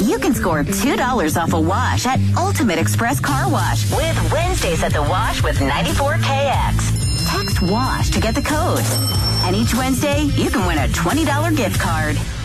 You can score $2 off a wash at Ultimate Express Car Wash with Wednesdays at the Wash with 94KX. Text WASH to get the code. And each Wednesday, you can win a $20 gift card.